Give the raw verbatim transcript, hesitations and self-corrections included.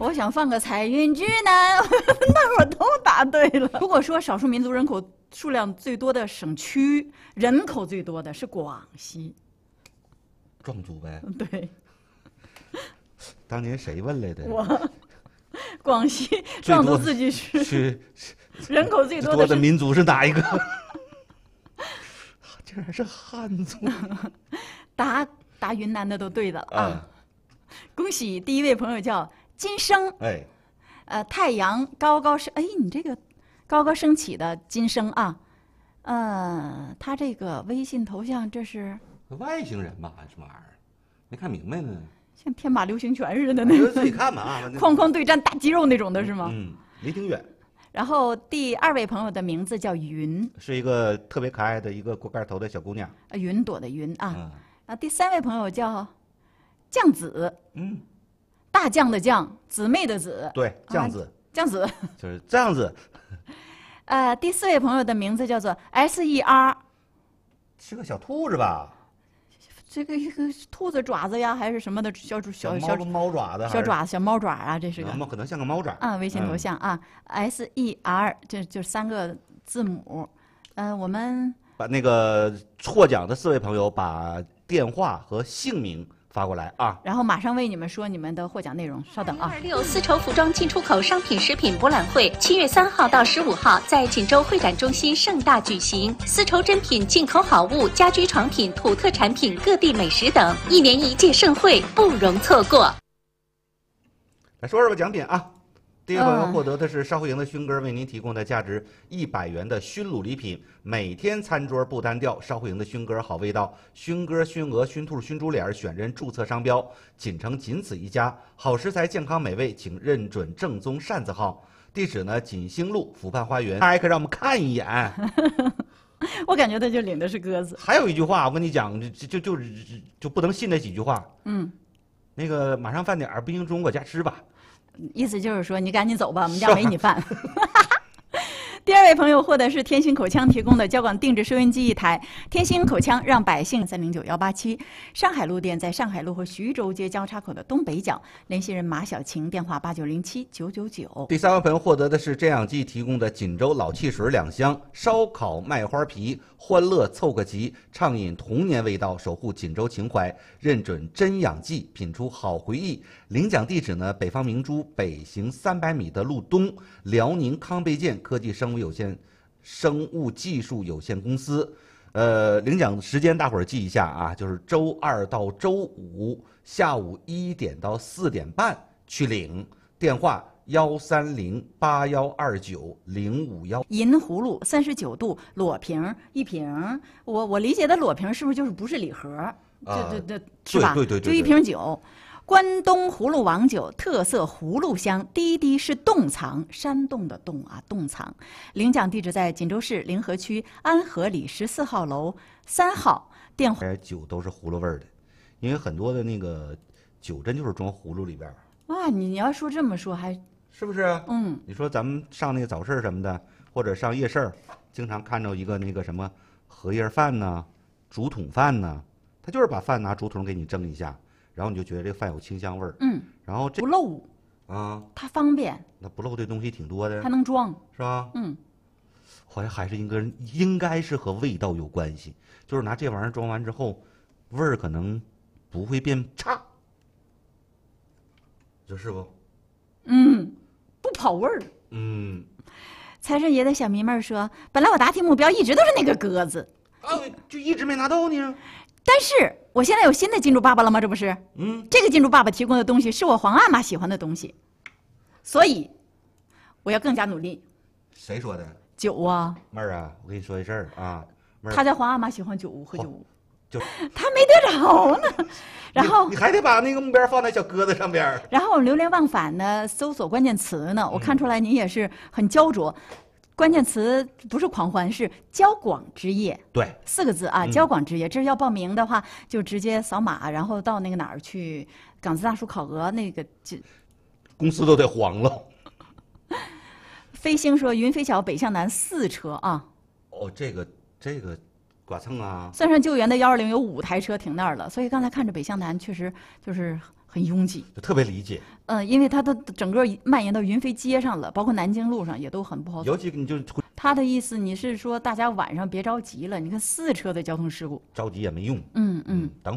我想放个彩云之南，那会儿都答对了。如果说少数民族人口数量最多的省区，人口最多的是广西。 壮族呗。 对。 当年谁问来的？ 我。广西壮族自治区是人口最多的, 多的民族是哪一个？竟然是汉族。 答答云南的都对的啊！嗯、恭喜第一位朋友叫金生， 哎， 呃，太阳高高升，哎，你这个高高升起的金生啊，呃，他这个微信头像这是外星人吧？什么玩意儿？没看明白呢。 像天马流星拳似的那个，自己看嘛啊！ 哐哐对战大肌肉那种的是吗？ 嗯，离挺远。 然后第二位朋友的名字叫云， 是一个特别可爱的一个锅盖头的小姑娘。 啊，云朵的云啊。嗯、啊，第三位朋友叫酱子， 嗯， 大酱的酱，姊妹的姊。 对，酱子， 啊、酱子就是这样子。 呃，第四位朋友的名字叫做 S E R， 是个小兔子吧？ 这个一个兔子爪子呀，还是什么的小小小猫爪子， 小爪小猫爪啊，这是个可能像个猫爪啊。微信头像啊、嗯、，S E R， 这就三个字母。嗯、呃，我们把那个获奖的四位朋友把电话和姓名发过来啊， 然后马上为你们说你们的获奖内容。稍等啊。 二六丝绸服装进出口商品食品博览会七月三号到十五号在锦州会展中心盛大举行，丝绸珍品、进口好物、家居床品、土特产品、各地美食等，一年一届盛会不容错过。 来说说吧奖品啊。第一个朋友获得的是邵慧莹的熏鸽为您提供的价值一百元的熏卤礼品，每天餐桌不单调。邵慧莹的熏鸽好味道，熏鸽、熏鹅、熏兔、熏猪脸选人注册商标，锦城仅此一家。好食材，健康美味，请认准正宗扇子号。地址呢，锦兴路福畔花园。艾克让我们看一眼。 我感觉他就领的是鸽子。 还有一句话，我跟你讲，就就就就不能信那几句话。 嗯， 那个马上饭点儿，不行中我家吃吧。 意思就是说，你赶紧走吧，我们家没你饭。第二位朋友获得是天星口腔提供的交广定制收音机一台。天星口腔让百姓三零九幺八七，上海路店在上海路和徐州街交叉口的东北角，联系人马小晴，电话八九零七九九九。 第三位朋友获得的是珍养记提供的锦州老汽水两箱，烧烤麦花皮，欢乐凑个齐，畅饮童年味道，守护锦州情怀，认准珍养记，品出好回忆。领奖地址呢，北方明珠北行三百米的路东，辽宁康贝健科技生物有限生物技术有限公司。呃，领奖时间大伙儿记一下啊，就是周二到周五下午一点到四点半去领，电话幺三零八幺二九零五幺。 银葫芦三十九度裸瓶一瓶，我我理解的裸瓶是不是就是不是礼盒？ 啊， 对对对，是吧？ 对对对， 就一瓶酒。关东葫芦王酒特色葫芦香，滴滴是冻藏，山洞的洞啊，冻藏。领奖地址在锦州市临河区安和里十四号楼三号，电话。 酒都是葫芦味儿的，因为很多的那个酒真就是装葫芦里边。 哇，你你要说这么说还是不是？ 嗯， 你说咱们上那个早市什么的，或者上夜市，经常看着一个那个什么荷叶饭呐、竹筒饭呐，他就是把饭拿竹筒给你蒸一下。然后你就觉得这个饭有清香味儿， 嗯， 然后这不漏啊， 它方便， 那不漏的东西挺多的， 还能装， 是吧？ 嗯， 好像还是应该应该是和味道有关系，就是拿这玩意儿装完之后，味儿可能不会变差，就是不？ 嗯，不跑味儿。 嗯， 财神爷的小迷妹儿说，本来我答题目标一直都是那个鸽子， 啊，就一直没拿到呢。 但是我现在有新的金主爸爸了吗？这不是， 嗯， 这个金主爸爸提供的东西是我皇阿玛喜欢的东西，所以我要更加努力。 谁说的？ 酒啊， 妹儿啊，我跟你说一事儿啊，妹儿， 他在皇阿玛喜欢酒屋喝酒屋， 就他没得着呢。然后你, 你还得把那个目标放在小鸽子上边。 然后流连忘返呢，搜索关键词呢，我看出来你也是很焦灼。嗯，关键词不是狂欢，是交广之夜。 对， 四个字啊，交广之夜。这要报名的话，就直接扫码，然后到那个哪儿去，港资大叔烤鹅那个就， 公司都得黄了。 飞星说云飞桥北向南四车啊。 哦，这个这个剐蹭啊！ 算上救援的幺二零有五台车停那儿了，所以刚才看着北向南确实就是很拥挤， 就特别理解。 嗯，因为它的整个蔓延到云飞街上了，包括南京路上也都很不好走。 尤其你就他的意思，你是说大家晚上别着急了，你看四车的交通事故， 着急也没用。 嗯嗯。 等会儿。